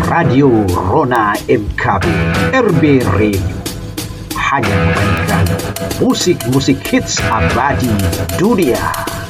Radio Rona MKB RB Radio hanya memainkan musik-musik hits abadi dunia.